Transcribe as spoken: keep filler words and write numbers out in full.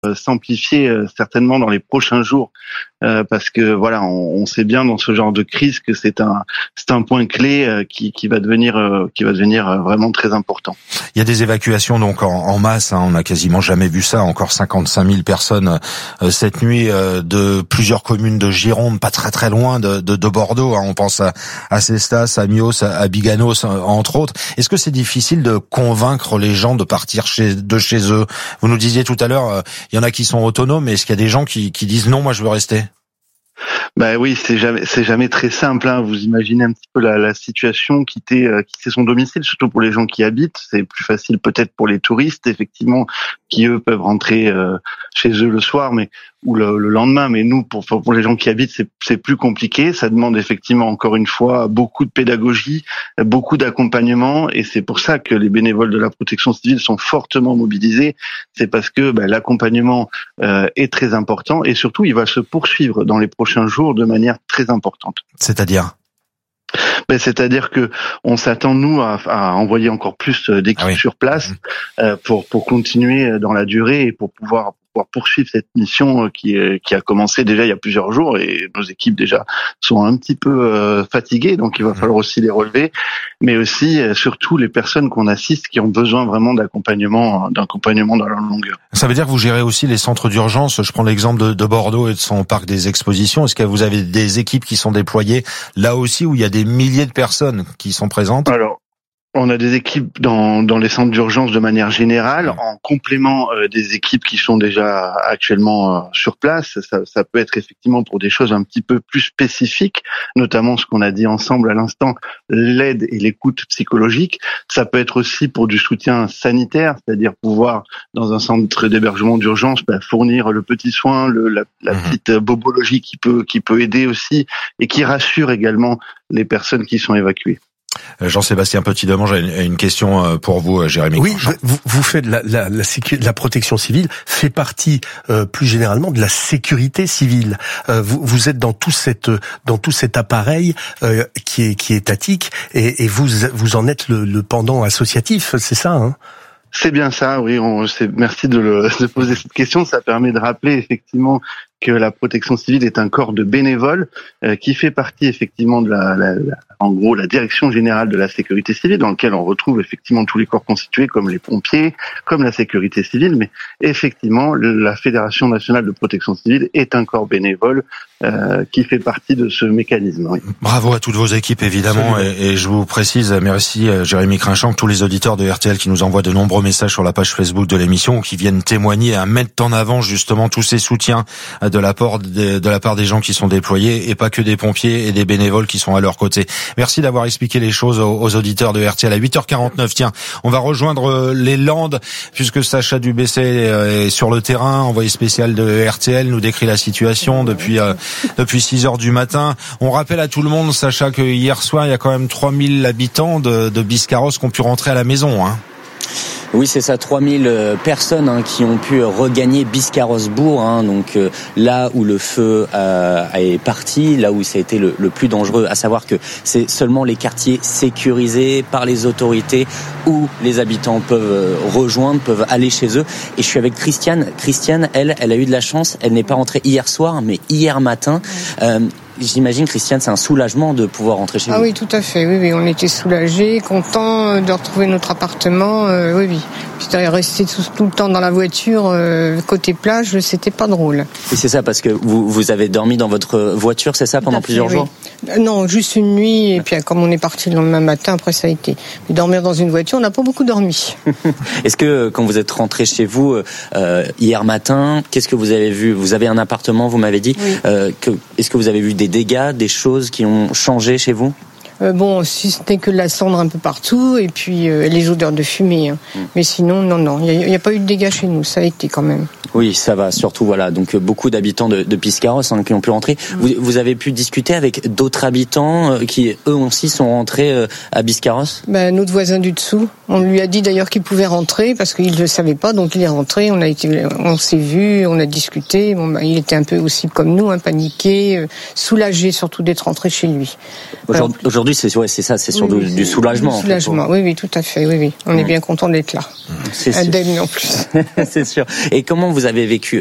s'amplifier euh, certainement dans les prochains jours, euh, parce que voilà, on, on sait bien dans ce genre de crise que c'est un c'est un point clé euh, qui qui va devenir euh, qui va devenir euh, vraiment très important. Il y a des évacuations donc en, en masse, hein, on n'a quasiment jamais vu ça, encore cinquante-cinq mille personnes euh, cette nuit euh, de plusieurs communes de Gironde, pas très très loin de de, de Bordeaux, hein, on pense à à Cestas, à Mios, à, à Biganos entre autres. Est-ce que c'est difficile de convaincre les gens de partir chez de chez eux? Vous nous disiez tout à l'heure, euh, il y en a qui sont autonomes, mais est-ce qu'il y a des gens qui, qui disent non, moi je veux rester? Bah oui, c'est jamais c'est jamais très simple. Hein. Vous imaginez un petit peu la, la situation, quitter euh, quitter son domicile, surtout pour les gens qui habitent. C'est plus facile peut-être pour les touristes, effectivement, qui eux peuvent rentrer euh, chez eux le soir, mais ou le, le lendemain. Mais nous, pour pour les gens qui habitent, c'est c'est plus compliqué. Ça demande effectivement encore une fois beaucoup de pédagogie, beaucoup d'accompagnement, et c'est pour ça que les bénévoles de la protection civile sont fortement mobilisés. C'est parce que bah, l'accompagnement euh, est très important, et surtout il va se poursuivre dans les prochains jours de manière très importante. C'est-à-dire? Ben, c'est-à-dire que on s'attend nous à, à envoyer encore plus d'équipes ah oui. sur place mmh. euh, pour pour continuer dans la durée et pour pouvoir pouvoir poursuivre cette mission qui qui a commencé déjà il y a plusieurs jours, et nos équipes déjà sont un petit peu euh, fatiguées, donc il va mmh. falloir aussi les relever, mais aussi euh, surtout les personnes qu'on assiste qui ont besoin vraiment d'accompagnement d'accompagnement dans leur longueur. Ça veut dire que vous gérez aussi les centres d'urgence. Je prends l'exemple de, de Bordeaux et de son parc des expositions. Est-ce que vous avez des équipes qui sont déployées là aussi où il y a des milliers de personnes qui sont présentes? Alors, on a des équipes dans dans les centres d'urgence de manière générale, en complément euh, des équipes qui sont déjà actuellement euh, sur place. Ça, ça peut être effectivement pour des choses un petit peu plus spécifiques, notamment ce qu'on a dit ensemble à l'instant, l'aide et l'écoute psychologique. Ça peut être aussi pour du soutien sanitaire, c'est-à-dire pouvoir, dans un centre d'hébergement d'urgence, bah, fournir le petit soin, le, la, la mmh. petite bobologie qui peut qui peut aider aussi et qui rassure également les personnes qui sont évacuées. Jean-Sébastien Petit-Demange, j'ai une question pour vous, Jérémy. Oui, vous, vous faites la, la, la, sécu, la protection civile fait partie euh, plus généralement de la sécurité civile. Euh, vous, vous êtes dans tout cette dans tout cet appareil euh, qui est qui est étatique, et, et vous vous en êtes le, le pendant associatif, c'est ça, hein? C'est bien ça, oui. On, c'est, merci de, le, de poser cette question. Ça permet de rappeler effectivement que la protection civile est un corps de bénévoles euh, qui fait partie effectivement de la, la, la, en gros, la direction générale de la sécurité civile, dans lequel on retrouve effectivement tous les corps constitués, comme les pompiers, comme la sécurité civile. Mais effectivement, le, la Fédération nationale de protection civile est un corps bénévole euh, qui fait partie de ce mécanisme. Oui. Bravo à toutes vos équipes, évidemment. Et, et je vous précise, merci Jérémy Crinchamp, tous les auditeurs de R T L qui nous envoient de nombreux messages sur la page Facebook de l'émission, ou qui viennent témoigner et mettre en avant justement tous ces soutiens de la part de, de la part des gens qui sont déployés, et pas que des pompiers et des bénévoles qui sont à leur côté. Merci d'avoir expliqué les choses aux, aux auditeurs de R T L. À huit heures quarante-neuf, tiens, on va rejoindre les Landes, puisque Sacha Dubessé est sur le terrain, envoyé spécial de R T L, nous décrit la situation depuis euh, depuis six heures du matin. On rappelle à tout le monde, Sacha, que hier soir, il y a quand même trois mille habitants de, de Biscarrosse qui ont pu rentrer à la maison, hein. Oui, c'est ça, trois mille personnes hein, qui ont pu regagner Biscarrosse-Bourg, hein, donc euh, là où le feu euh, est parti, là où ça a été le, le plus dangereux, à savoir que c'est seulement les quartiers sécurisés par les autorités où les habitants peuvent rejoindre, peuvent aller chez eux. Et je suis avec Christiane. Christiane, elle, elle a eu de la chance, elle n'est pas rentrée hier soir, mais hier matin. Euh, J'imagine, Christiane, c'est un soulagement de pouvoir rentrer chez vous. Ah oui, tout à fait. Oui, oui, on était soulagés, contents de retrouver notre appartement. Euh, oui, oui. Puis rester tout, tout le temps dans la voiture, euh, côté plage, c'était pas drôle. Et c'est ça, parce que vous, vous avez dormi dans votre voiture, c'est ça, pendant fait, plusieurs oui. jours? Non, juste une nuit, et puis comme on est parti le lendemain matin, après ça a été. Mais dormir dans une voiture, on n'a pas beaucoup dormi. Est-ce que, quand vous êtes rentré chez vous, euh, hier matin, qu'est-ce que vous avez vu? Vous avez un appartement, vous m'avez dit. Oui. Euh, que, est-ce que vous avez vu des dégâts, des choses qui ont changé chez vous? Euh, bon, si ce n'est que la cendre un peu partout, et puis euh, les odeurs de fumée. Hein. Mmh. Mais sinon, non, non, il n'y a, a pas eu de dégâts chez nous, ça a été quand même. Oui, ça va, surtout, voilà, donc beaucoup d'habitants de, de Biscarrosse hein, qui ont pu rentrer. Mmh. Vous, vous avez pu discuter avec d'autres habitants euh, qui, eux aussi, sont rentrés euh, à Biscarrosse? Ben, notre voisin du dessous, on lui a dit d'ailleurs qu'il pouvait rentrer, parce qu'il ne le savait pas, donc il est rentré, on a été, on s'est vu, on a discuté, bon, ben, il était un peu aussi comme nous, hein, paniqué, euh, soulagé surtout d'être rentré chez lui. Aujourd'hui, aujourd'hui aujourd'hui, c'est ouais, c'est ça, c'est sur oui, du, du soulagement. Du soulagement, en fait, oui, oui, tout à fait, oui, oui. On mmh. est bien content d'être là. C'est indemne en plus. C'est sûr. Et comment vous avez vécu